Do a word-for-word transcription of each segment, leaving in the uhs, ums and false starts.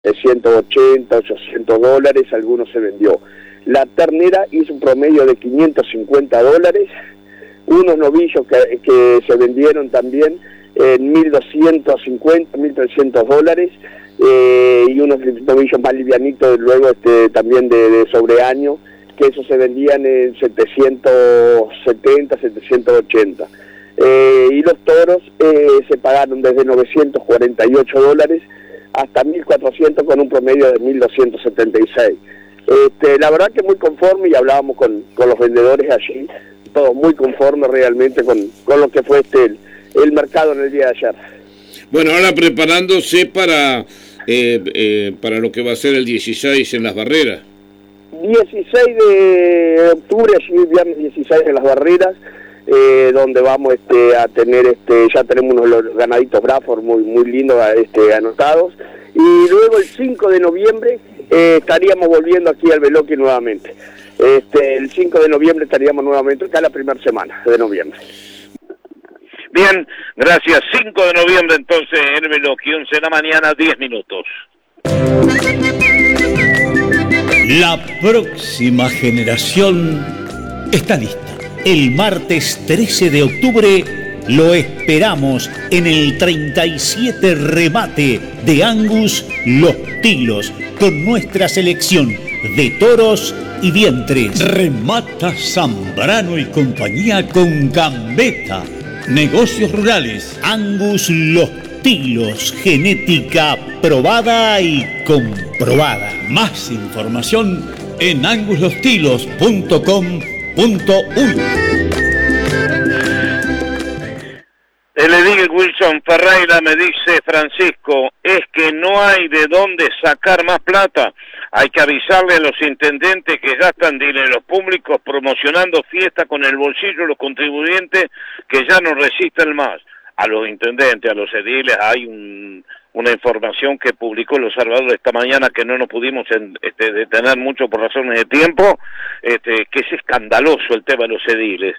ciento ochenta, ochocientos dólares, algunos se vendió. La ternera hizo un promedio de quinientos cincuenta dólares, unos novillos que, que se vendieron también en mil doscientos cincuenta, mil trescientos dólares, eh, y unos novillos más livianitos luego este, también de, de sobreaño, que esos se vendían en setecientos setenta, setecientos ochenta. Eh, y los toros eh, se pagaron desde novecientos cuarenta y ocho dólares hasta mil cuatrocientos con un promedio de mil doscientos setenta y seis. Este, la verdad que muy conforme, y hablábamos con, con los vendedores allí, todos muy conformes realmente con, con lo que fue este el, el mercado en el día de ayer. Bueno, ahora preparándose para, eh, eh, para lo que va a ser el dieciséis en las barreras. dieciséis de octubre, allí viernes dieciséis en las barreras, eh, donde vamos este, a tener, este, ya tenemos unos ganaditos Bradford muy, muy lindos este, anotados, y luego el cinco de noviembre eh, estaríamos volviendo aquí al Beloki nuevamente. Este, el cinco de noviembre estaríamos nuevamente acá la primera semana de noviembre. Bien, gracias. cinco de noviembre entonces en Beloki, once de la mañana, diez minutos. La próxima generación está lista. El martes trece de octubre lo esperamos en el treinta y siete remate de Angus Los Tilos con nuestra selección de toros y vientres. Remata Zambrano y compañía con Gambetta. Negocios rurales. Angus Los Tilos, genética probada y comprobada. Más información en angus los tilos punto com punto uy. El edil Wilson Ferreira me dice, Francisco, es que no hay de dónde sacar más plata. Hay que avisarle a los intendentes que gastan dinero públicos promocionando fiestas con el bolsillo de los contribuyentes que ya no resisten más. A los intendentes, a los ediles, hay un, una información que publicó el Observador esta mañana que no nos pudimos en, este, detener mucho por razones de tiempo, este, que es escandaloso el tema de los ediles.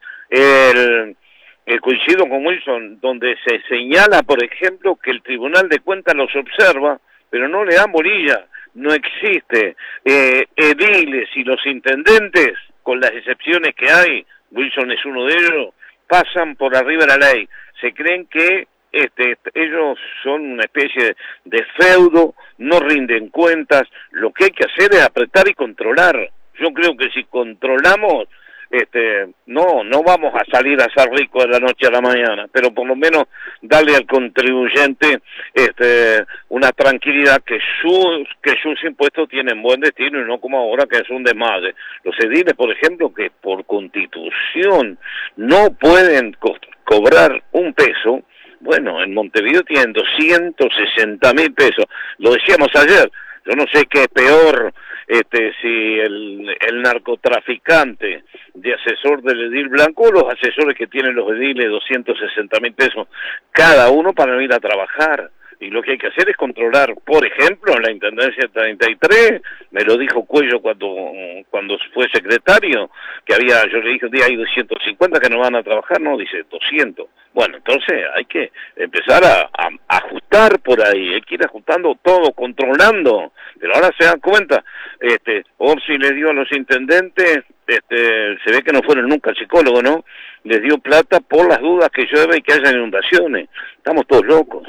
El, el coincido con Wilson, donde se señala, por ejemplo, que el Tribunal de Cuentas los observa, pero no le dan bolilla, no existe. Eh, ediles y los intendentes, con las excepciones que hay, Wilson es uno de ellos, pasan por arriba de la ley. Se creen que este, ellos son una especie de feudo, no rinden cuentas. Lo que hay que hacer es apretar y controlar. Yo creo que si controlamos, este, no, no vamos a salir a ser ricos de la noche a la mañana, pero por lo menos darle al contribuyente este, una tranquilidad que sus, que sus impuestos tienen buen destino y no como ahora que es un desmadre. Los ediles, por ejemplo, que por constitución no pueden co cobrar un peso, bueno, en Montevideo tienen doscientos sesenta mil pesos. Lo decíamos ayer, yo no sé qué es peor, este, si el, el narcotraficante de asesor del edil blanco o los asesores que tienen los ediles, doscientos sesenta mil pesos cada uno para no ir a trabajar. Y lo que hay que hacer es controlar, por ejemplo, en la Intendencia treinta y tres, me lo dijo Cuello cuando cuando fue secretario, que había, yo le dije un día hay doscientos cincuenta que no van a trabajar, no, dice doscientos. Bueno, entonces hay que empezar a, a, a ajustar por ahí, hay que ir ajustando todo, controlando, pero ahora se dan cuenta, este, Orsi le dio a los intendentes, este, se ve que no fueron nunca al psicólogo, ¿no? Les dio plata por las dudas que llueve y que haya inundaciones, estamos todos locos.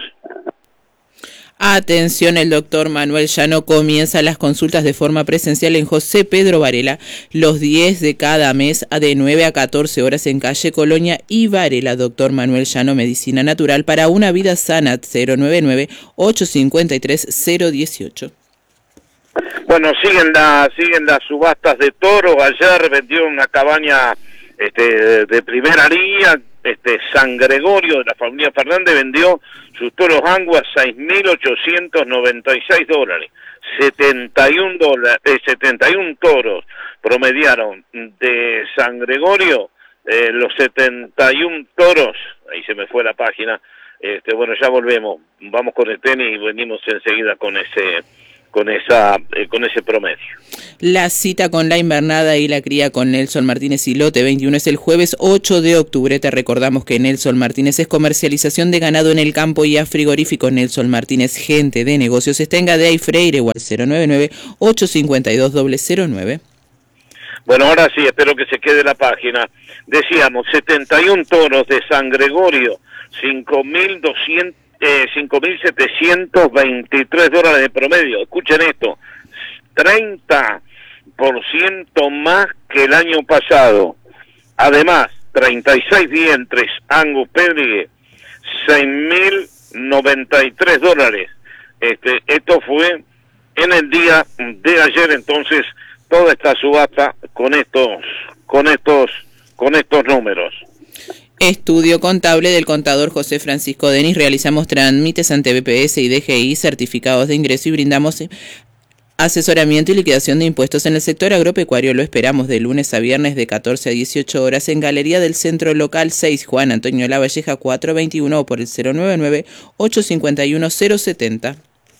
Atención, el doctor Manuel Llano comienza las consultas de forma presencial en José Pedro Varela los diez de cada mes de nueve a catorce horas en calle Colonia y Varela. Doctor Manuel Llano, Medicina Natural para una vida sana, cero nueve nueve, ocho cinco tres, cero uno ocho. Bueno, siguen, la, siguen las subastas de toros. Ayer vendió una cabaña este, de primera línea, este, San Gregorio de la familia Fernández, vendió sus toros Angus a seis mil ochocientos noventa y seis dólares. setenta y uno, dólares, eh, setenta y uno toros promediaron de San Gregorio, eh, los setenta y uno toros, ahí se me fue la página, este, bueno, ya volvemos, vamos con el tenis y venimos enseguida con ese con esa eh, con ese promedio. La cita con la invernada y la cría con Nelson Martínez y Lote veintiuno es el jueves ocho de octubre. Te recordamos que Nelson Martínez es comercialización de ganado en el campo y a frigorífico. Nelson Martínez, gente de negocios, está en Gadea y Freire o al cero nueve nueve, ocho cinco dos, cero cero nueve. Bueno, ahora sí, espero que se quede la página. Decíamos, setenta y uno toros de San Gregorio, cinco mil doscientos, eh, cinco mil setecientos veintitrés dólares de promedio. Escuchen esto, treinta por ciento más que el año pasado. Además, treinta y seis vientres Angus Pérdigues, seis mil noventa y tres dólares. Este, esto fue en el día de ayer, entonces, toda esta subasta con estos, con estos, con estos números. Estudio contable del contador José Francisco Denis. Realizamos trámites ante B P S y D G I, certificados de ingreso, y brindamos asesoramiento y liquidación de impuestos en el sector agropecuario. Lo esperamos de lunes a viernes de catorce a dieciocho horas en Galería del Centro Local seis, Juan Antonio Lavalleja cuatrocientos veintiuno, o por el cero nueve nueve, ocho cinco uno, cero setenta.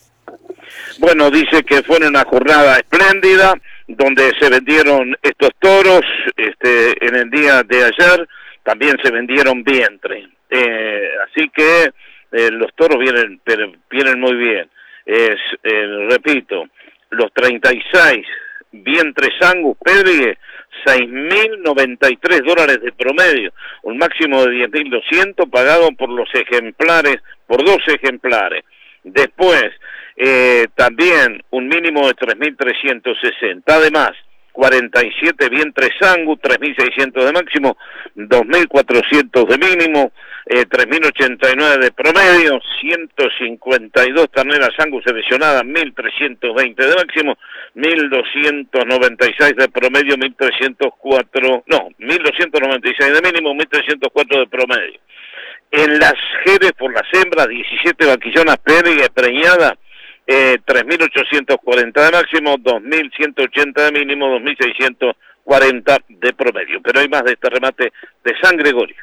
Bueno, dice que fue una jornada espléndida donde se vendieron estos toros. Este, en el día de ayer también se vendieron vientres. Eh, así que eh, los toros vienen, pero vienen muy bien. Es, eh, repito, los treinta y seis vientres Angus Pérdigues, seis mil noventa y tres dólares de promedio, un máximo de diez mil doscientos pagado por los ejemplares, por dos ejemplares. Después, eh, también un mínimo de tres mil trescientos sesenta. Además, cuarenta y siete vientres Angus, tres mil seiscientos de máximo, dos mil cuatrocientos de mínimo, eh, tres mil ochenta y nueve de promedio, ciento cincuenta y dos terneras Angus seleccionadas, mil trescientos veinte de máximo, mil doscientos noventa y seis de promedio, mil trescientos cuatro, no, mil doscientos noventa y seis de mínimo, mil trescientos cuatro de promedio. En las Jerez por las hembras, diecisiete vaquillonas Pérdigues preñadas, eh, tres mil ochocientos cuarenta de máximo, dos mil ciento ochenta de mínimo, dos mil seiscientos cuarenta de promedio. Pero hay más de este remate de San Gregorio.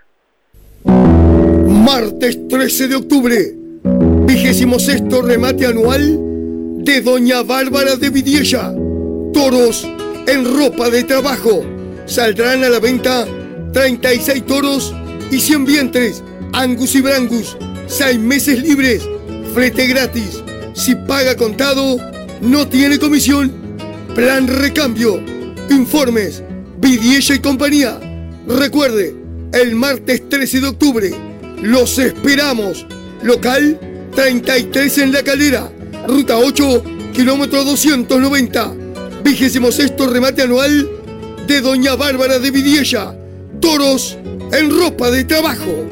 Martes trece de octubre, vigésimo sexto remate anual de Doña Bárbara de Vidiella. Toros en ropa de trabajo. Saldrán a la venta treinta y seis toros y cien vientres Angus y Brangus, seis meses libres, flete gratis. Si paga contado, no tiene comisión. Plan recambio. Informes, Vidiella y compañía. Recuerde, el martes trece de octubre, los esperamos. Local treinta y tres en La Calera, ruta ocho, kilómetro doscientos noventa. Vigésimo sexto remate anual de Doña Bárbara de Vidiella. Toros en ropa de trabajo.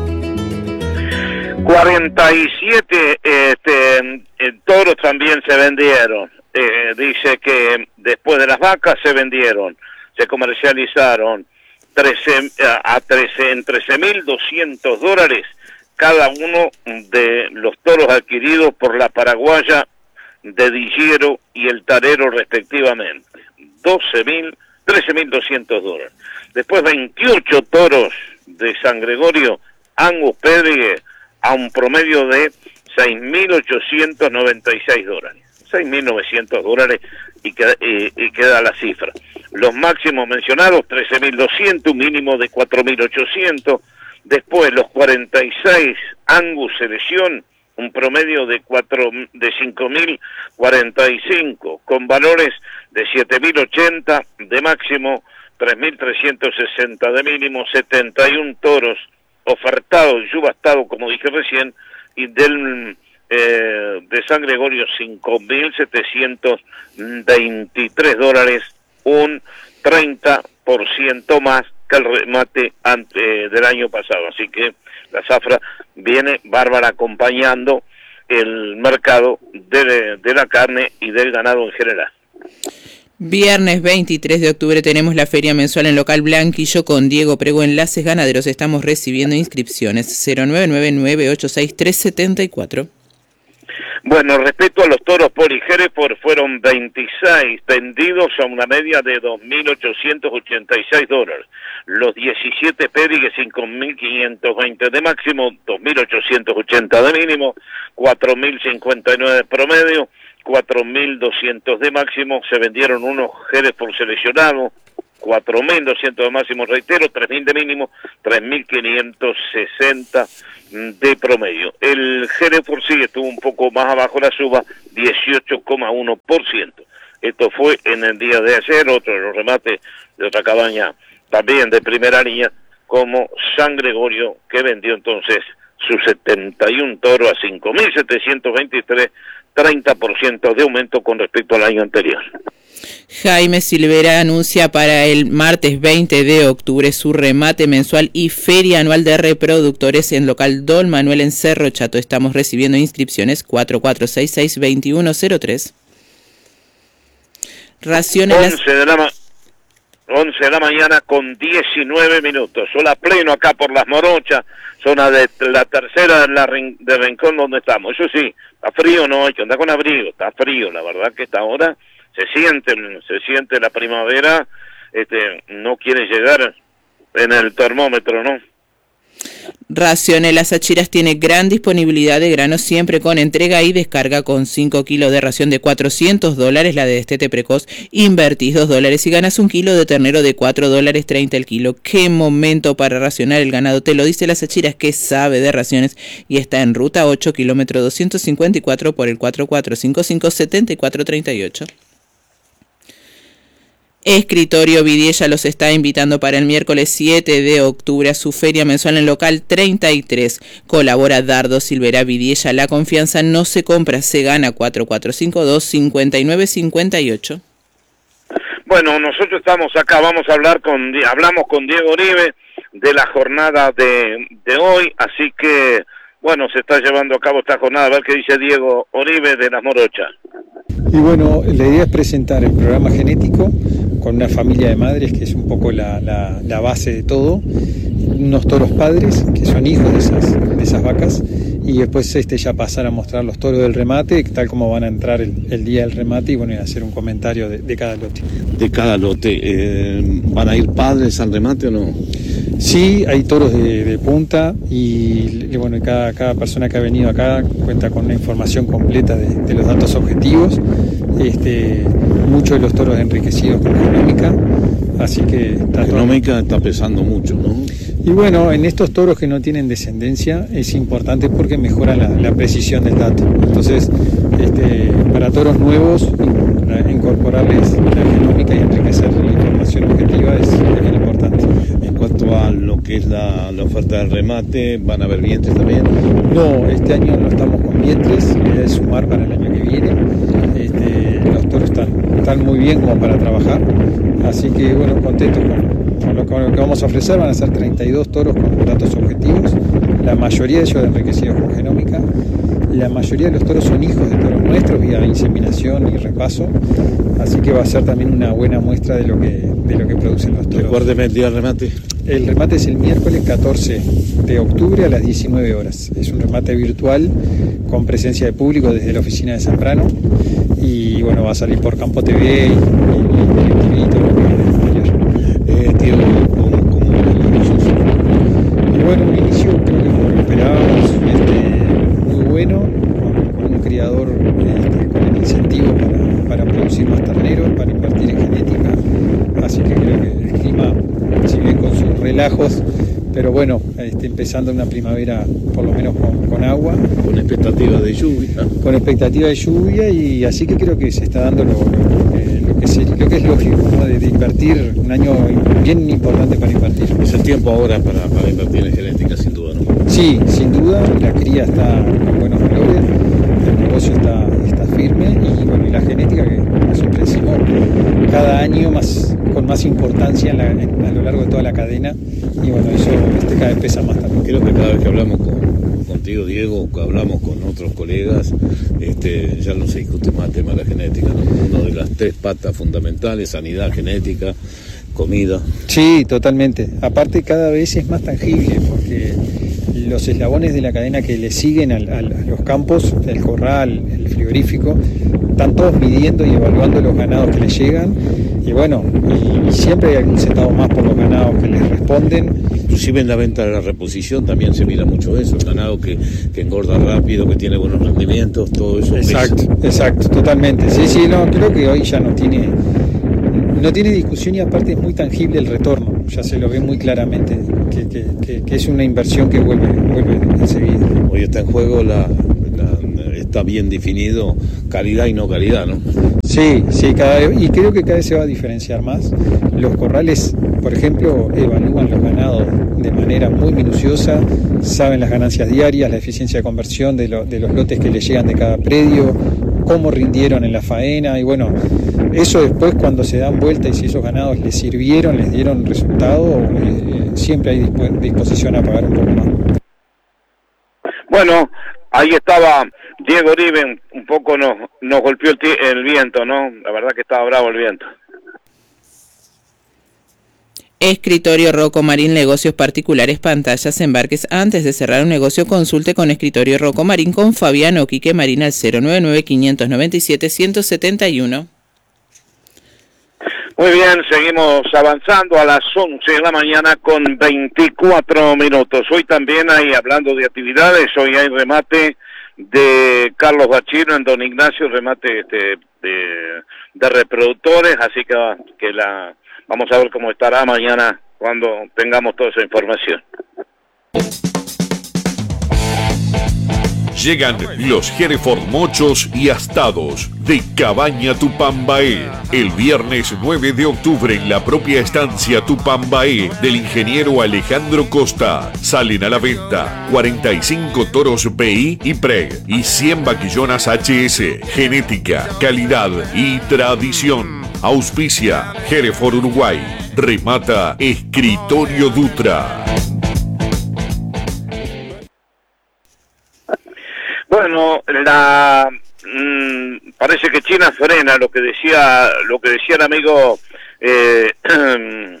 cuarenta y siete este, eh, toros también se vendieron. Eh, dice que después de las vacas se vendieron, se comercializaron trece, a trece, en trece mil doscientos dólares cada uno de los toros adquiridos por la paraguaya de Dillero y el Tarero respectivamente. doce mil, trece mil doscientos dólares. Después veintiocho toros de San Gregorio Angus Pérdigues a un promedio de seis mil ochocientos noventa y seis dólares. seis mil novecientos dólares y queda, y, y queda la cifra. Los máximos mencionados, trece mil doscientos, un mínimo de cuatro mil ochocientos. Después los cuarenta y seis Angus Selección, un promedio de, de cinco mil cuarenta y cinco, con valores de siete mil ochenta de máximo, tres mil trescientos sesenta de mínimo, setenta y uno toros ofertados y subastados, como dije recién, y del eh, de San Gregorio cinco mil setecientos veintitrés dólares, un treinta por ciento más que el remate ante, eh, del año pasado. Así que la zafra viene bárbara acompañando el mercado de, de la carne y del ganado en general. Viernes veintitrés de octubre tenemos la feria mensual en local Blanquillo con Diego Prego, Enlaces Ganaderos. Estamos recibiendo inscripciones. Cero nueve nueve, nueve ocho seis, tres siete cuatro. Bueno, respecto a los toros por y Hereford, fueron veintiséis vendidos a una media de dos mil ochocientos ochenta y seis dólares. Los diecisiete Pérdigues, cinco mil quinientos veinte de máximo, dos mil ochocientos ochenta de mínimo, cuatro mil cincuenta y nueve de promedio. cuatro mil doscientos de máximo. Se vendieron unos Hereford seleccionados, cuatro mil doscientos de máximo, reitero, tres mil de mínimo, tres mil quinientos sesenta de promedio. El Hereford sí estuvo un poco más abajo la suba, dieciocho coma uno por ciento. Esto fue en el día de ayer. Otro de los remates de otra cabaña también de primera línea, como San Gregorio, que vendió entonces sus setenta y uno toros a cinco mil setecientos veintitrés, treinta por ciento de aumento con respecto al año anterior. Jaime Silvera anuncia para el martes veinte de octubre su remate mensual y feria anual de reproductores en local Don Manuel en Cerro Chato. Estamos recibiendo inscripciones cuatro cuatro seis seis, dos uno cero tres. Raciones once de la ma- once de la mañana con diecinueve minutos. Sola pleno acá por Las Morochas, zona de la tercera de, la, de Rincón donde estamos. Eso sí, está frío, no hay que andar con abrigo, está frío. La verdad que esta hora se siente, se siente la primavera, este, no quiere llegar en el termómetro, ¿no? Raciones Las Achiras tiene gran disponibilidad de granos, siempre con entrega y descarga, con cinco kilos de ración de cuatrocientos dólares, la de destete precoz, invertís dos dólares y ganas un kilo de ternero de cuatro dólares treinta el kilo. Qué momento para racionar el ganado, te lo dice Las Achiras, que sabe de raciones, y está en ruta ocho, kilómetro doscientos cincuenta y cuatro, por el cuatro cuatro cinco cinco, siete cuatro tres ocho. Escritorio Vidiella los está invitando para el miércoles siete de octubre a su feria mensual en local treinta y tres. Colabora Dardo Silvera Vidiella. La confianza no se compra, se gana. Cuatro cuatro cinco dos, cinco nueve cinco ocho. Bueno, nosotros estamos acá, vamos a hablar con, hablamos con Diego Oribe de la jornada de, de hoy, así que, bueno, se está llevando a cabo esta jornada, a ver qué dice Diego Oribe de Las Morochas. Y bueno, la idea es presentar el programa genético con una familia de madres, que es un poco la, la, la base de todo, unos toros padres, que son hijos de esas, de esas vacas, y después este ya pasar a mostrar los toros del remate, tal como van a entrar el, el día del remate, y bueno, y hacer un comentario de, de cada lote. De cada lote, eh, ¿van a ir padres al remate o no? Sí, hay toros de, de punta, y, y bueno, cada, cada persona que ha venido acá cuenta con una información completa de, de los datos objetivos. Este, muchos de los toros enriquecidos con genómica, así que la genómica está pesando mucho, ¿no? Y bueno, en estos toros que no tienen descendencia es importante porque mejora la, la precisión del dato. Entonces, este, para toros nuevos, incorporarles la genómica y enriquecer la información objetiva es, es bien importante. En cuanto a lo que es la, la oferta del remate, ¿van a haber vientres también? No, este año no estamos con vientres, la idea es sumar para el año que viene. Este, los toros están, están muy bien como para trabajar, así que bueno, contentos con, con, lo, con lo que vamos a ofrecer. Van a ser treinta y dos toros con datos objetivos, la mayoría de ellos enriquecidos con genómica. La mayoría de los toros son hijos de toros nuestros vía inseminación y repaso, así que va a ser también una buena muestra de lo que, de lo que producen los toros. Recuérdeme el día del remate. El remate es el miércoles catorce de octubre a las diecinueve horas. Es un remate virtual con presencia de público desde la oficina de Zambrano, y bueno, va a salir por Campo T V y, y, y, y todo lo que es exterior. Eh, tío, ¿cómo, cómo ves el inicio? Y bueno, un inicio creo que como lo esperábamos, este, muy bueno, con, con un criador este, con el incentivo para, para producir más terneros, para invertir en genética, así que creo que el clima, si bien con sus relajos, pero bueno, este, empezando una primavera por lo menos con, con agua. Con expectativa de lluvia. Con expectativa de lluvia, y así que creo que se está dando lo, lo, eh, lo, que, se, lo que es lógico, ¿no? de, de invertir, un año bien importante para invertir. Es el tiempo ahora para, para invertir en genética, sin duda, ¿no? Sí, sin duda, la cría está con buenos valores, el negocio está, está firme, y bueno, y la genética, que como siempre decimos, cada año más, con más importancia en la, en, a lo largo de toda la cadena, y bueno, eso este, cada vez pesa más también. Creo que cada vez que hablamos con, contigo, Diego, que hablamos con otros colegas, este, ya no se discute más el tema de la genética, ¿no? Una de las tres patas fundamentales: sanidad, genética, comida. Sí, totalmente. Aparte, cada vez es más tangible, porque los eslabones de la cadena que le siguen al, al, a los campos, el corral, el frigorífico, están todos midiendo y evaluando los ganados que les llegan, y bueno, y, y siempre hay algún centavo más por los ganados que les responden. Inclusive en la venta de la reposición también se mira mucho eso, el ganado que, que engorda rápido, que tiene buenos rendimientos, todo eso. Exacto, pesa. exacto, totalmente. Sí, sí, no, creo que hoy ya no tiene, no tiene discusión y aparte es muy tangible el retorno, ya se lo ve muy claramente, que, que, que, que es una inversión que vuelve, vuelve enseguida. Hoy está en juego la, la, está bien definido calidad y no calidad, ¿no? Sí, sí, cada vez, y creo que cada vez se va a diferenciar más. Los corrales, por ejemplo, evalúan los ganados de manera muy minuciosa, saben las ganancias diarias, la eficiencia de conversión de, lo, de los lotes que les llegan de cada predio, cómo rindieron en la faena, y bueno, eso después cuando se dan vuelta y si esos ganados les sirvieron, les dieron resultado, eh, siempre hay disp- disposición a pagar un poco más. Bueno, ahí estaba Diego Uribe, un poco nos, nos golpeó el, t- el viento, ¿no? La verdad que estaba bravo el viento. Escritorio Rocco Marín, negocios particulares, pantallas, embarques. Antes de cerrar un negocio, consulte con Escritorio Rocco Marín con Fabiano Quique Marín al cero nueve nueve, quinientos noventa y siete, ciento setenta y uno. Muy bien, seguimos avanzando a las once de la mañana con veinticuatro minutos. Hoy también hay, hablando de actividades, hoy hay remate de Carlos Bachino en Don Ignacio, remate este, de, de reproductores, así que, que la... Vamos a ver cómo estará mañana cuando tengamos toda esa información. Llegan los Hereford mochos y astados de Cabaña Tupambaé. El viernes nueve de octubre en la propia estancia Tupambaé del ingeniero Alejandro Costa. Salen a la venta cuarenta y cinco toros B I y Preg y cien vaquillonas H S. Genética, calidad y tradición. Auspicia Hereford Uruguay. Remata Escritorio Dutra. Bueno, la mmm, parece que China frena lo que decía lo que decía el amigo eh, eh,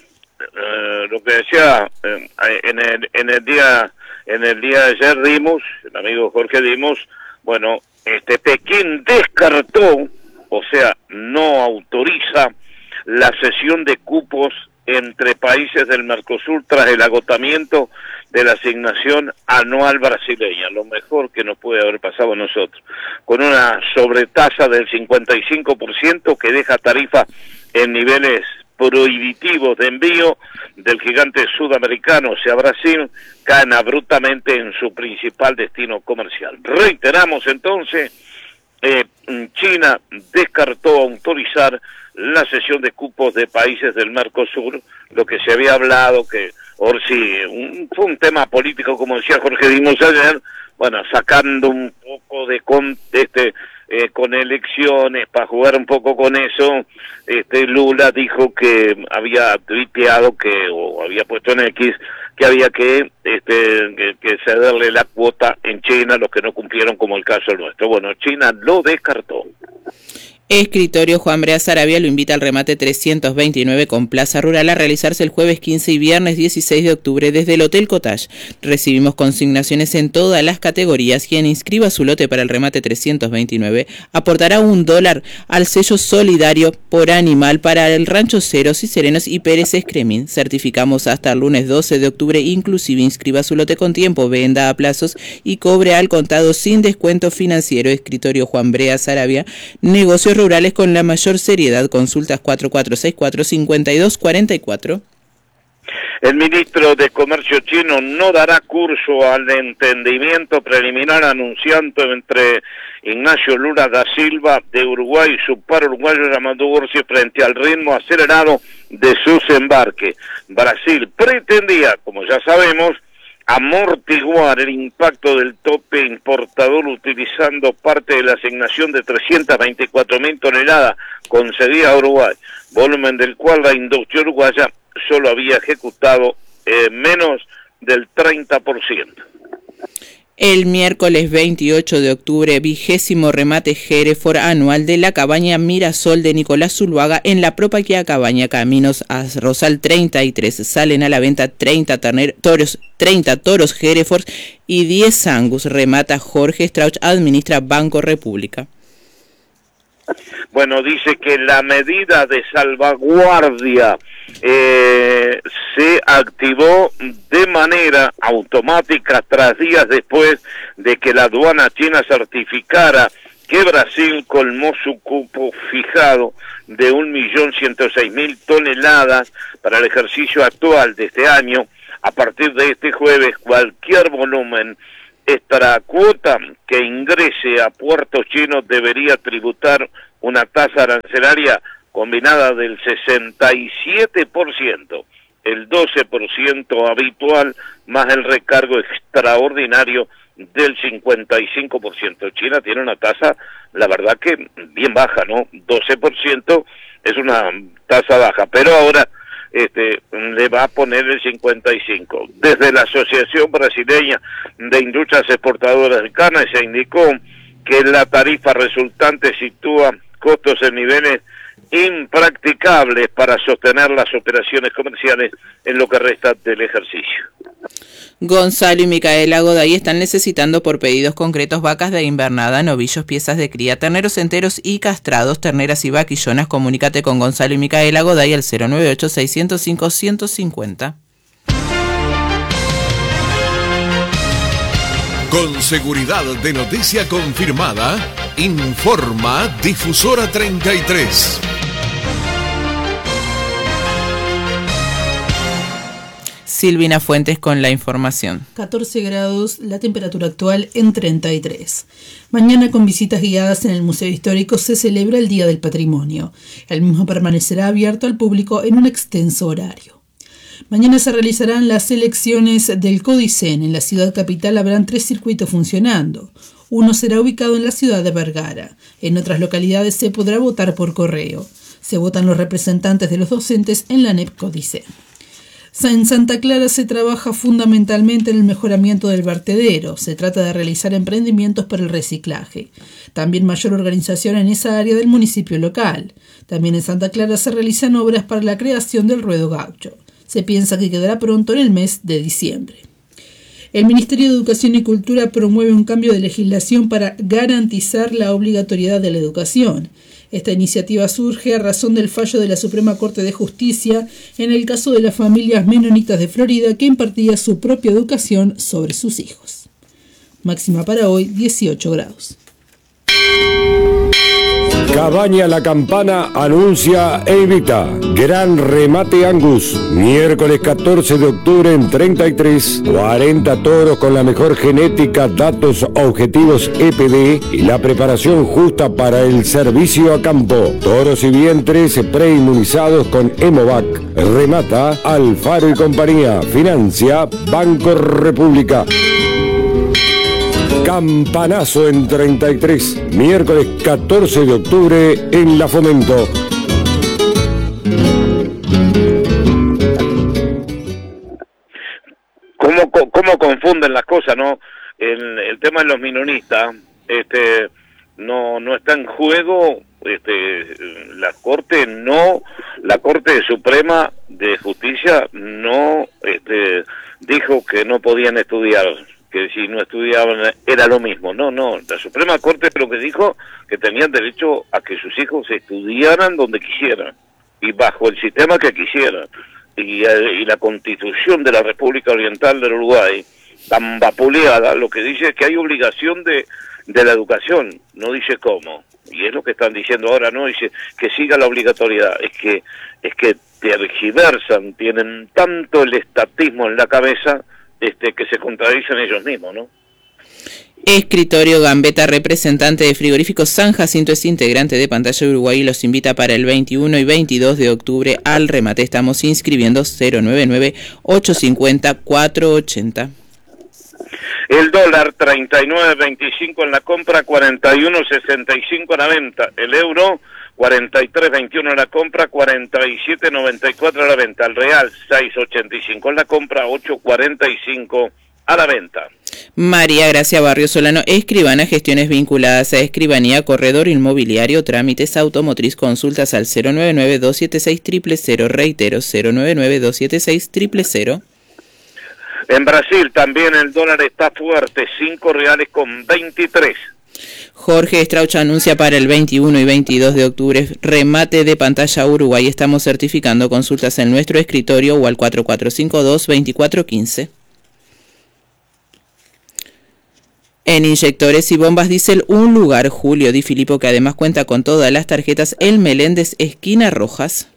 lo que decía eh, en el en el día en el día de ayer Dimos, el amigo Jorge Dimos. Bueno, este Pekín descartó, o sea, no autoriza la cesión de cupos entre países del Mercosur tras el agotamiento de la asignación anual brasileña, lo mejor que nos puede haber pasado a nosotros, con una sobretasa del cincuenta y cinco por ciento que deja tarifa en niveles prohibitivos de envío del gigante sudamericano, o sea Brasil, caen abruptamente en su principal destino comercial. Reiteramos entonces, eh, China descartó autorizar la cesión de cupos de países del Mercosur, lo que se había hablado, que or sí, un, fue un tema político, como decía Jorge Dimos ayer, bueno, sacando un poco de con, este eh, con elecciones, para jugar un poco con eso, este Lula dijo que había tuiteado que, o había puesto en X, que había que, este, que, que cederle la cuota en China a los que no cumplieron, como el caso nuestro. Bueno, China lo descartó. Escritorio Juan Brea Sarabia lo invita al remate trescientos veintinueve con Plaza Rural a realizarse el jueves quince y viernes dieciséis de octubre desde el Hotel Cottage. Recibimos consignaciones en todas las categorías. Quien inscriba su lote para el remate trescientos veintinueve aportará un dólar al sello solidario por animal para el Rancho Ceros y Serenos y Pérez Escremín. Certificamos hasta el lunes doce de octubre, inclusive inscriba su lote con tiempo, venda a plazos y cobre al contado sin descuento financiero. Escritorio Juan Brea Sarabia, negocios rurales con la mayor seriedad. Consultas cuatro cuatro seis cuatro, cinco dos cuatro cuatro. El ministro de Comercio chino no dará curso al entendimiento preliminar anunciado entre Ignacio Lula da Silva de Uruguay y su par uruguayo llamado Ursi frente al ritmo acelerado de sus embarques. Brasil pretendía, como ya sabemos, amortiguar el impacto del tope importador utilizando parte de la asignación de trescientas veinticuatro mil toneladas concedida a Uruguay, volumen del cual la industria uruguaya solo había ejecutado eh, menos del treinta por ciento. El miércoles veintiocho de octubre, vigésimo remate Hereford anual de la cabaña Mirasol de Nicolás Zuluaga en la propia cabaña Caminos a Rosal treinta y tres. Salen a la venta treinta terner, toros, treinta toros Hereford y diez Angus. Remata Jorge Strauch, administra Banco República. Bueno, dice que la medida de salvaguardia eh, se activó de manera automática tras días después de que la aduana china certificara que Brasil colmó su cupo fijado de un millón ciento seis mil toneladas para el ejercicio actual de este año. A partir de este jueves, cualquier volumen extra cuota que ingrese a puertos chinos debería tributar una tasa arancelaria combinada del sesenta y siete por ciento, el doce por ciento habitual más el recargo extraordinario del cincuenta y cinco por ciento. China tiene una tasa, la verdad que bien baja, ¿no? doce por ciento es una tasa baja, pero ahora este le va a poner el cincuenta y cinco por ciento. Desde la Asociación Brasileña de Industrias Exportadoras de Carne se indicó que la tarifa resultante sitúa costos en niveles impracticables para sostener las operaciones comerciales en lo que resta del ejercicio. Gonzalo y Micaela Goday están necesitando por pedidos concretos vacas de invernada, novillos, piezas de cría, terneros enteros y castrados, terneras y vaquillonas. Comunícate con Gonzalo y Micaela Goday al cero nueve ocho, seis cero cinco, uno cinco cero. Con seguridad de noticia confirmada, informa Difusora treinta y tres. Silvina Fuentes con la información. catorce grados, la temperatura actual en treinta y tres. Mañana, con visitas guiadas en el Museo Histórico, se celebra el Día del Patrimonio. El mismo permanecerá abierto al público en un extenso horario. Mañana se realizarán las elecciones del Codicen. En la ciudad capital habrán tres circuitos funcionando. Uno será ubicado en la ciudad de Vergara. En otras localidades se podrá votar por correo. Se votan los representantes de los docentes en la N E P Codicen. En Santa Clara se trabaja fundamentalmente en el mejoramiento del vertedero. Se trata de realizar emprendimientos para el reciclaje. También mayor organización en esa área del municipio local. También en Santa Clara se realizan obras para la creación del ruedo gaucho. Se piensa que quedará pronto en el mes de diciembre. El Ministerio de Educación y Cultura promueve un cambio de legislación para garantizar la obligatoriedad de la educación. Esta iniciativa surge a razón del fallo de la Suprema Corte de Justicia en el caso de las familias menonitas de Florida que impartía su propia educación sobre sus hijos. Máxima para hoy, dieciocho grados. Cabaña La Campana anuncia e invita. Gran remate Angus. Miércoles catorce de octubre en treinta y tres. cuarenta toros con la mejor genética, datos objetivos E P D y la preparación justa para el servicio a campo. Toros y vientres preinmunizados con Hemovac. Remata Alfaro y compañía. Financia Banco República. Campanazo en treinta y tres, miércoles catorce de octubre en La Fomento. ¿Cómo, cómo confunden las cosas, no? El, el tema de los minonistas, este, no, no está en juego, este, la Corte no, la Corte Suprema de Justicia no, este, dijo que no podían estudiar, que si no estudiaban era lo mismo. No, no, la Suprema Corte lo que dijo que tenían derecho a que sus hijos estudiaran donde quisieran y bajo el sistema que quisieran. Y, y la Constitución de la República Oriental del Uruguay, tan vapuleada, lo que dice es que hay obligación de, de la educación, no dice cómo. Y es lo que están diciendo ahora, no dice que siga la obligatoriedad, es que es que tergiversan, tienen tanto el estatismo en la cabeza, Este, que se contradicen ellos mismos, ¿no? Escritorio Gambetta, representante de Frigoríficos San Jacinto, es integrante de Pantalla Uruguay y los invita para el veintiuno y veintidós de octubre al remate. Estamos inscribiendo cero nueve nueve, ocho cinco cero, cuatro ocho cero. El dólar treinta y nueve veinticinco en la compra, cuarenta y uno sesenta y cinco en la venta. El euro cuarenta y tres veintiuno en la compra, cuarenta y siete noventa y cuatro a la venta. El real seis ochenta y cinco en la compra, ocho cuarenta y cinco a la venta. María Gracia Barrio Solano, escribana, gestiones vinculadas a escribanía, corredor inmobiliario, trámites automotriz, consultas al cero nueve nueve, dos siete seis, cero cero cero, reitero cero nueve nueve, dos siete seis, cero cero cero. En Brasil también el dólar está fuerte, cinco reales con veintitrés. Jorge Strauch anuncia para el veintiuno y veintidós de octubre remate de pantalla Uruguay. Estamos certificando. Consultas en nuestro escritorio o al cuatro cuatro cinco dos, veinticuatro quince. En Inyectores y Bombas Diesel, un lugar, Julio Di Filippo, que además cuenta con todas las tarjetas, El Meléndez, esquina Rojas.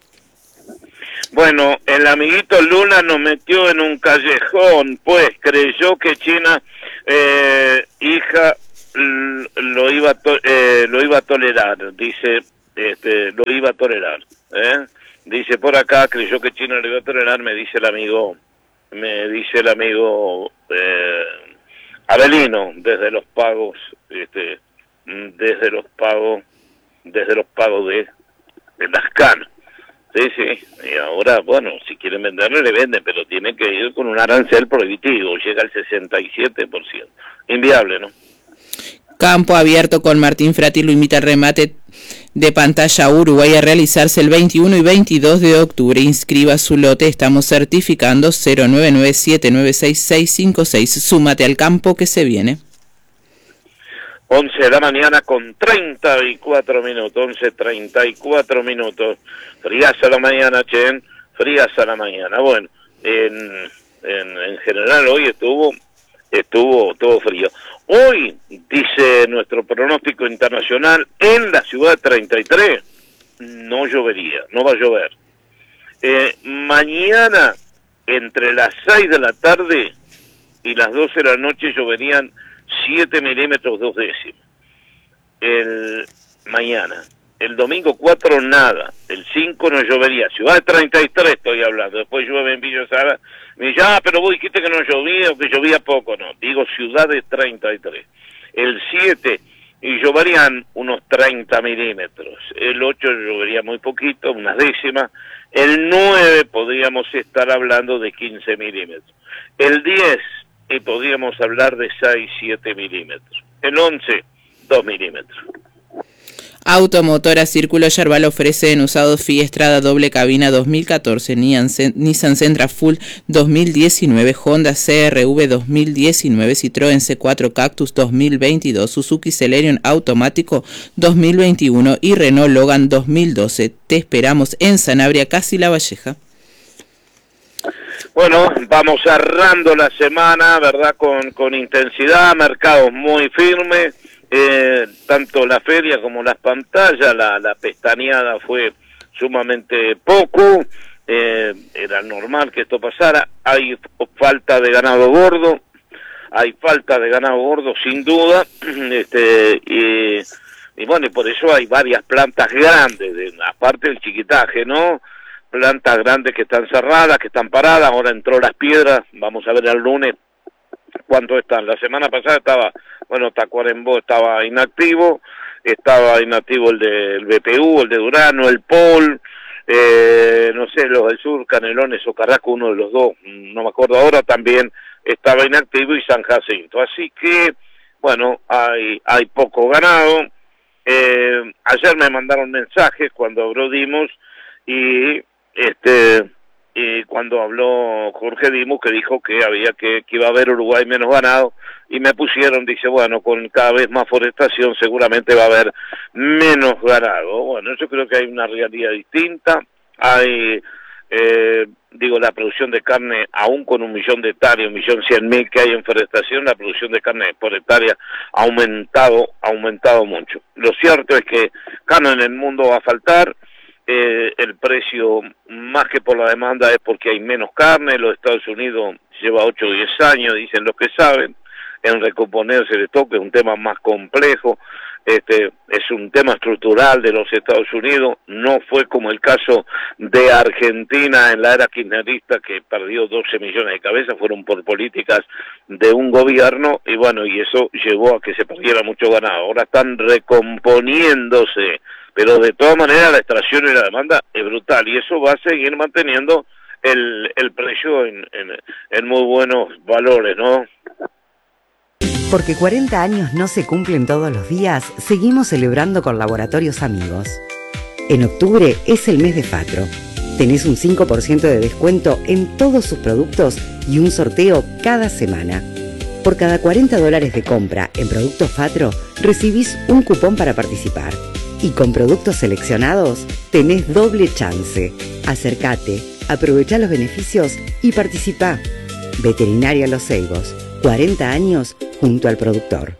Bueno, el amiguito Luna nos metió en un callejón, pues creyó que China, eh, hija, lo iba a to eh, lo iba a tolerar, dice, este, lo iba a tolerar, ¿eh? Dice por acá, creyó que China lo iba a tolerar, me dice el amigo, me dice el amigo eh, Abelino, desde los pagos, este, desde los pagos, desde los pagos de, de las canas. Sí, sí, y ahora, bueno, si quieren venderlo, le venden, pero tienen que ir con un arancel prohibitivo, llega al sesenta y siete por ciento. Inviable, ¿no? Campo Abierto con Martín Frati lo invita al remate de pantalla Uruguay a realizarse el veintiuno y veintidós de octubre. Inscriba su lote, estamos certificando cero nueve nueve siete nueve seis seis cinco seis. Súmate al campo que se viene. once de la mañana con treinta y cuatro minutos, once treinta y cuatro minutos. Frías a la mañana, Chen, frías a la mañana. Bueno, en, en, en general hoy estuvo, estuvo todo frío. Hoy, dice nuestro pronóstico internacional, en la ciudad de treinta y tres, no llovería, no va a llover. Eh, mañana, entre las seis de la tarde y las doce de la noche, lloverían siete milímetros, dos décimas. El mañana. El domingo cuatro, nada. El cinco no llovería. Ciudad de treinta y tres estoy hablando. Después llueve en Villa Sara. Me dice, ah, pero vos dijiste que no llovía o que llovía poco. No, digo ciudad de treinta y tres. El siete, y lloverían unos treinta milímetros. El ocho llovería muy poquito, unas décimas. El nueve podríamos estar hablando de quince milímetros. El diez, y podríamos hablar de seis, siete milímetros. El once, dos milímetros. Automotora Círculo Yerbal ofrece en usado Fiat Strada doble cabina dos mil catorce, Nissan Sentra Full dos mil diecinueve, Honda C R V dos mil diecinueve, Citroën C cuatro Cactus dos mil veintidós, Suzuki Celerio automático dos mil veintiuno y Renault Logan dos mil doce. Te esperamos en Sanabria, casi La Valleja. Bueno, vamos cerrando la semana, ¿verdad? Con, con intensidad, mercados muy firmes. Eh, tanto la feria como las pantallas, la, la pestañeada fue sumamente poco, eh, era normal que esto pasara. Hay falta de ganado gordo, hay falta de ganado gordo sin duda, este y, y bueno, y por eso hay varias plantas grandes, de, aparte del chiquitaje, ¿no? Plantas grandes que están cerradas, que están paradas. Ahora entró Las Piedras, vamos a ver el lunes cuánto están. La semana pasada estaba, bueno, Tacuarembó estaba inactivo, estaba inactivo el del B P U, el de Durano, el Pol, eh, no sé, los del Sur, Canelones o Carrasco, uno de los dos, no me acuerdo ahora, también estaba inactivo, y San Jacinto. Así que, bueno, hay, hay poco ganado. Eh, ayer me mandaron mensajes cuando abrodimos y este... y cuando habló Jorge Dimus, que dijo que había que, que iba a haber Uruguay menos ganado, y me pusieron, dice, bueno, con cada vez más forestación seguramente va a haber menos ganado. Bueno, yo creo que hay una realidad distinta. Hay, eh, digo, la producción de carne, aún con un millón de hectáreas, un millón cien mil que hay en forestación, la producción de carne por hectárea ha aumentado, ha aumentado mucho. Lo cierto es que carne en el mundo va a faltar. Eh, el precio, más que por la demanda, es porque hay menos carne. Los Estados Unidos lleva ocho o diez años, dicen los que saben, en recomponerse el stock. Es un tema más complejo, este es un tema estructural de los Estados Unidos. No fue como el caso de Argentina en la era kirchnerista, que perdió doce millones de cabezas, fueron por políticas de un gobierno, y bueno, y eso llevó a que se perdiera mucho ganado. Ahora están recomponiéndose, pero de todas maneras la extracción y la demanda es brutal, y eso va a seguir manteniendo el, el precio en, en, en muy buenos valores, ¿no? Porque cuarenta años no se cumplen todos los días, seguimos celebrando con Laboratorios Amigos. En octubre es el mes de Fatro. Tenés un cinco por ciento de descuento en todos sus productos y un sorteo cada semana. Por cada cuarenta dólares de compra en productos Fatro, recibís un cupón para participar. Y con productos seleccionados, tenés doble chance. Acércate, aprovechá los beneficios y participá. Veterinaria Los Ceibos, cuarenta años junto al productor.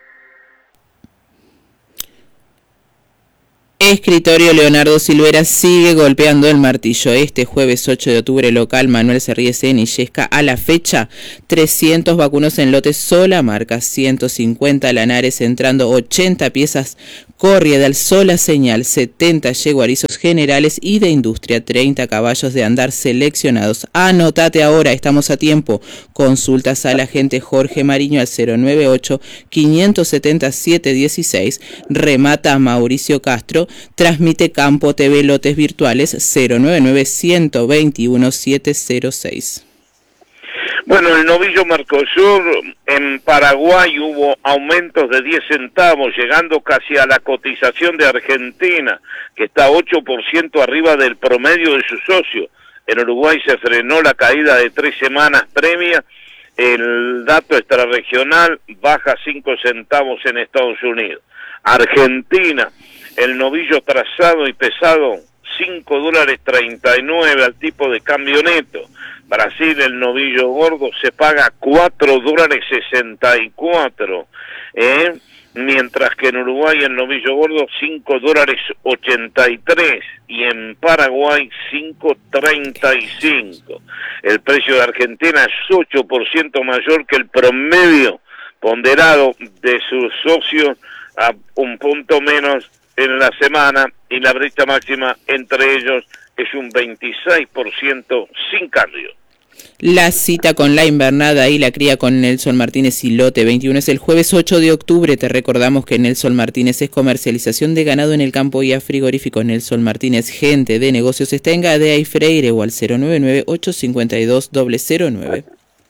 Escritorio Leonardo Silvera sigue golpeando el martillo. Este jueves ocho de octubre, local Manuel Cerriese en Illesca. A la fecha, trescientos vacunos en lotes sola marca, ciento cincuenta Lanares entrando, ochenta piezas Corriedal sola señal, setenta yeguarizos generales y de industria, treinta caballos de andar seleccionados. Anotate ahora, estamos a tiempo. Consultas al agente Jorge Mariño al cero nueve ocho, cinco siete siete, uno seis. Remata Mauricio Castro. Transmite Campo T V lotes virtuales cero nueve nueve, uno dos uno, siete cero seis. Bueno, el novillo Mercosur en Paraguay hubo aumentos de diez centavos, llegando casi a la cotización de Argentina, que está ocho por ciento arriba del promedio de su socio. En Uruguay se frenó la caída de tres semanas previa. El dato extrarregional baja cinco centavos en Estados Unidos. Argentina, el novillo trazado y pesado, cinco dólares treinta y nueve al tipo de cambio neto. Brasil, el novillo gordo, se paga cuatro dólares sesenta y cuatro, ¿eh? Mientras que en Uruguay el novillo gordo cinco dólares ochenta y tres y en Paraguay cinco treinta y cinco. El precio de Argentina es ocho por ciento mayor que el promedio ponderado de sus socios, a un punto menos en la semana, y la brecha máxima entre ellos es un veintiséis por ciento sin cambio. La cita con la invernada y la cría con Nelson Martínez y lote veintiuno es el jueves ocho de octubre. Te recordamos que Nelson Martínez es comercialización de ganado en el campo y a frigorífico. Nelson Martínez, gente de negocios, está en Gadea y Freire o al cero nueve nueve, ocho cinco dos, cero cero nueve.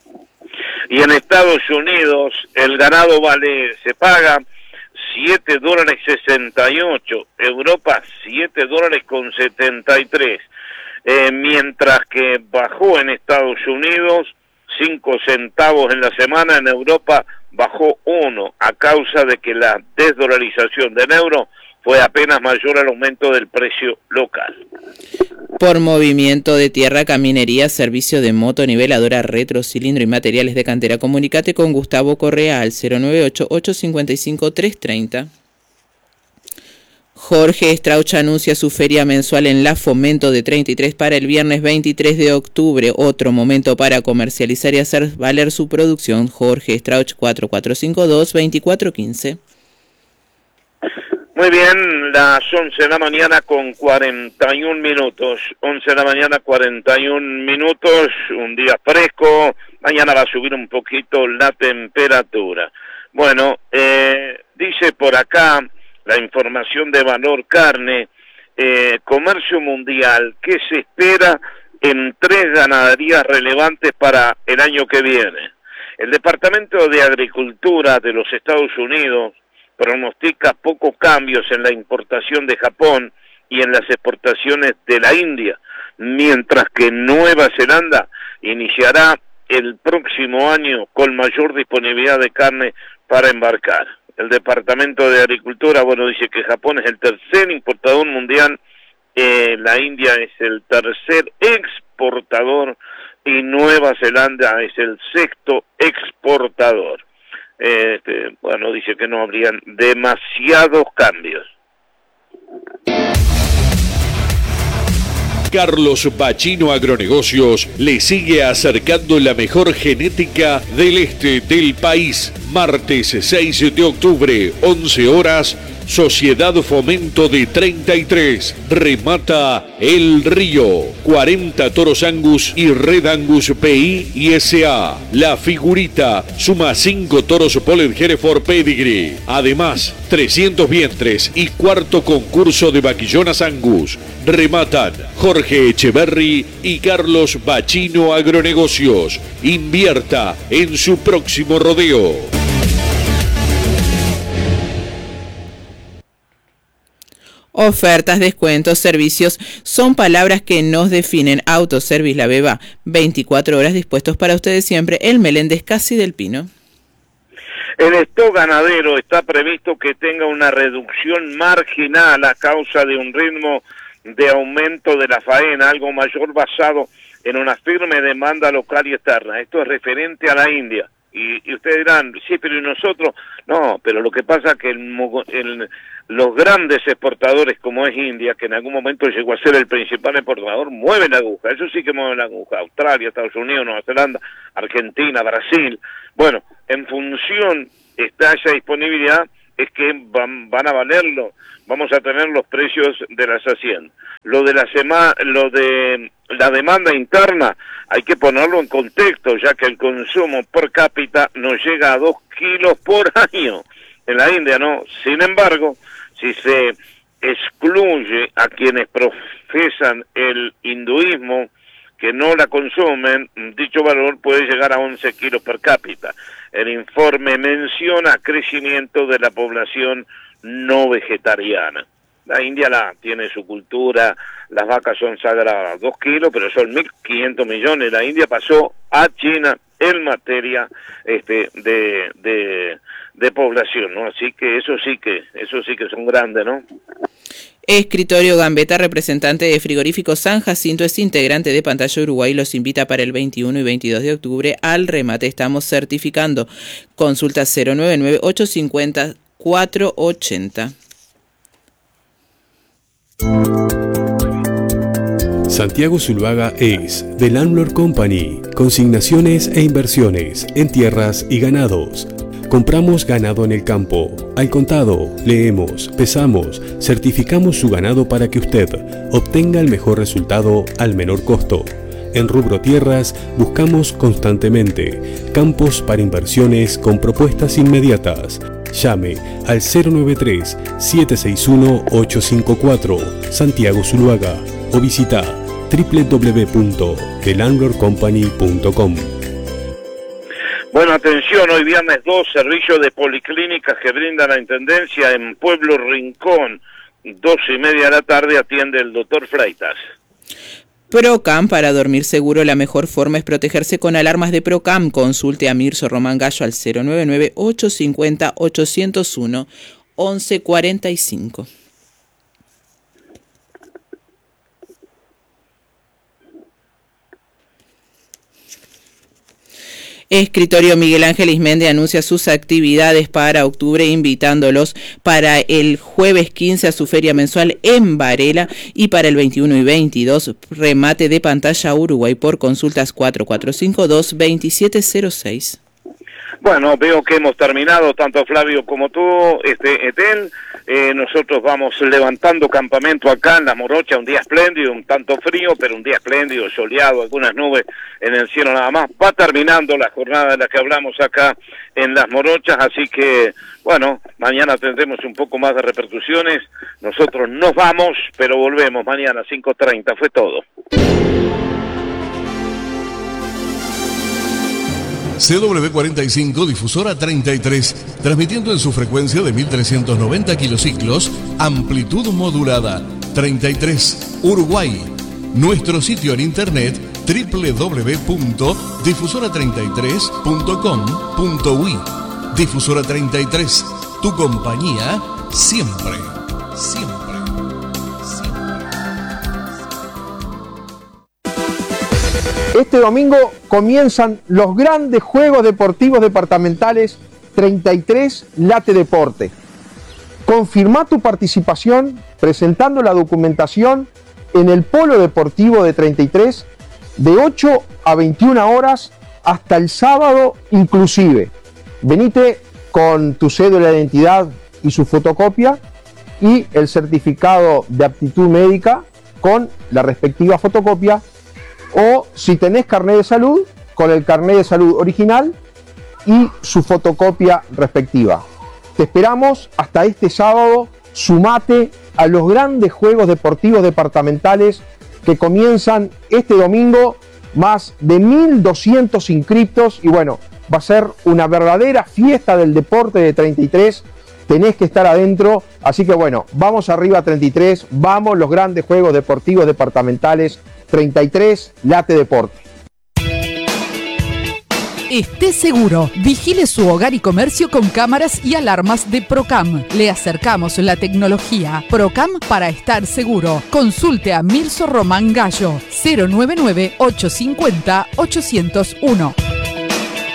Y en Estados Unidos el ganado vale, se paga siete dólares sesenta y ocho, Europa siete dólares con setenta y tres, eh, mientras que bajó en Estados Unidos cinco centavos en la semana, en Europa bajó uno a causa de que la desdolarización del euro fue apenas mayor al aumento del precio local. Por movimiento de tierra, caminería, servicio de moto, niveladora, retro, cilindro y materiales de cantera. Comunicate con Gustavo Correa al cero nueve ocho, ocho cinco cinco, tres tres cero. Jorge Strauch anuncia su feria mensual en La Fomento de treinta y tres para el viernes veintitrés de octubre. Otro momento para comercializar y hacer valer su producción. Jorge Strauch cuatro cuatro cinco dos, dos cuatro uno cinco. Muy bien, las once de la mañana con cuarenta y un minutos, once de la mañana cuarenta y un minutos, un día fresco, mañana va a subir un poquito la temperatura. Bueno, eh, dice por acá la información de Valor Carne, eh, comercio mundial, ¿qué se espera en tres ganaderías relevantes para el año que viene? El Departamento de Agricultura de los Estados Unidos pronostica pocos cambios en la importación de Japón y en las exportaciones de la India, mientras que Nueva Zelanda iniciará el próximo año con mayor disponibilidad de carne para embarcar. El Departamento de Agricultura, bueno, dice que Japón es el tercer importador mundial, eh, la India es el tercer exportador y Nueva Zelanda es el sexto exportador. Este, bueno, dice que no habrían demasiados cambios. Carlos Bachino Agronegocios le sigue acercando la mejor genética del este del país. Martes seis de octubre, once horas, Sociedad Fomento de treinta y tres. Remata El Río. cuarenta toros Angus y Red Angus P I y S A. La Figurita suma cinco toros Polled Hereford Pedigree. Además, trescientos vientres y cuarto concurso de vaquillonas Angus. Rematan Jorge Echeverry y Carlos Bachino Agronegocios. Invierta en su próximo rodeo. Ofertas, descuentos, servicios son palabras que nos definen. Autoservice La Beba, veinticuatro horas dispuestos para ustedes siempre. El Meléndez Casi del Pino. El stock ganadero está previsto que tenga una reducción marginal a causa de un ritmo de aumento de la faena, algo mayor basado en una firme demanda local y externa. Esto es referente a la India. Y, y ustedes dirán, sí, pero ¿y nosotros? No, pero lo que pasa es que el, el, los grandes exportadores como es India, que en algún momento llegó a ser el principal exportador, mueven la aguja. Eso sí que mueven la aguja. Australia, Estados Unidos, Nueva Zelanda, Argentina, Brasil. Bueno, en función está esa disponibilidad, es que van, van a valerlo. Vamos a tener los precios de las haciendas. Lo de la sema, lo de la demanda interna hay que ponerlo en contexto, ya que el consumo per cápita no llega a dos kilos por año. En la India no. Sin embargo, si se excluye a quienes profesan el hinduismo, que no la consumen, dicho valor puede llegar a once kilos per cápita. El informe menciona crecimiento de la población no vegetariana. La India la tiene su cultura, las vacas son sagradas, dos kilos, pero son mil quinientos millones. La India pasó a China en materia este de, de, de población, ¿no? Así que eso sí que, eso sí que son grandes, ¿no? Escritorio Gambetta, representante de Frigorífico San Jacinto, es integrante de Pantalla Uruguay, los invita para el veintiuno y veintidós de octubre al remate. Estamos certificando. Consulta cero nueve nueve, ocho cinco cero, cuatro ocho cero. Santiago Zuluaga es The Landlord Company, consignaciones e inversiones en tierras y ganados. Compramos ganado en el campo, al contado, leemos, pesamos, certificamos su ganado para que usted obtenga el mejor resultado al menor costo. En rubro tierras buscamos constantemente campos para inversiones con propuestas inmediatas. Llame al cero nueve tres, siete seis uno, ocho cinco cuatro, Santiago Zuluaga, o visita doble u doble u doble u punto the landlord company punto com. Bueno, atención, hoy viernes dos, servicio de policlínicas que brinda la Intendencia en Pueblo Rincón, dos y media de la tarde, atiende el doctor Freitas. Procam, para dormir seguro, la mejor forma es protegerse con alarmas de Procam. Consulte a Mirso Román Gallo al cero nueve nueve, ocho cinco cero, ocho cero uno, once cuarenta y cinco. Escritorio Miguel Ángel Ismende anuncia sus actividades para octubre, invitándolos para el jueves quince a su feria mensual en Varela y para el veintiuno y veintidós remate de Pantalla Uruguay. Por consultas cuatro cuatro cinco dos, veintisiete cero seis. Bueno, veo que hemos terminado, tanto Flavio como tú, este Etel. Eh, nosotros vamos levantando campamento acá en La Morocha, un día espléndido, un tanto frío, pero un día espléndido, soleado, algunas nubes en el cielo nada más. Va terminando la jornada de la que hablamos acá en Las Morochas, así que, bueno, mañana tendremos un poco más de repercusiones. Nosotros nos vamos, pero volvemos mañana a cinco treinta. Fue todo. C W cuarenta y cinco, difusora treinta y tres, transmitiendo en su frecuencia de mil trescientos noventa kilociclos, amplitud modulada, treinta y tres, Uruguay. Nuestro sitio en internet, doble u doble u doble u punto difusora treinta y tres punto com punto uy. Difusora treinta y tres, tu compañía siempre, siempre. Este domingo comienzan los grandes Juegos Deportivos Departamentales treinta y tres Late Deporte. Confirmá tu participación presentando la documentación en el Polo Deportivo de treinta y tres de ocho a veintiuna horas hasta el sábado inclusive. Venite con tu cédula de identidad y su fotocopia y el certificado de aptitud médica con la respectiva fotocopia, o si tenés carnet de salud, con el carnet de salud original y su fotocopia respectiva. Te esperamos hasta este sábado. Sumate a los grandes Juegos Deportivos Departamentales que comienzan este domingo, más de mil doscientos inscriptos, y bueno, va a ser una verdadera fiesta del deporte de treinta y tres. Tenés que estar adentro, así que bueno, vamos arriba a treinta y tres, vamos los grandes Juegos Deportivos Departamentales treinta y tres Late Deporte. Esté seguro. Vigile su hogar y comercio con cámaras y alarmas de Procam. Le acercamos la tecnología. Procam para estar seguro. Consulte a Mirso Román Gallo. cero nueve nueve, ocho cinco cero, ocho cero uno.